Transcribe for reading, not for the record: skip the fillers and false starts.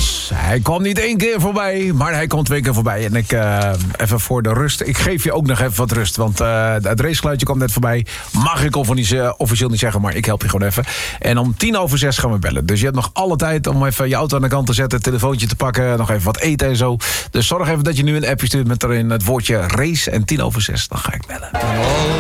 Jos, hij kwam niet 1 keer voorbij, maar hij kwam 2 keer voorbij. En ik, even voor de rust, ik geef je ook nog even wat rust. Want het racegeluidje kwam net voorbij. Mag ik officieel niet zeggen, maar ik help je gewoon even. En om 5:10 gaan we bellen. Dus je hebt nog alle tijd om even je auto aan de kant te zetten, het telefoontje te pakken, nog even wat eten en zo. Dus zorg even dat je nu een appje stuurt met erin het woordje race. En 5:10, dan ga ik bellen.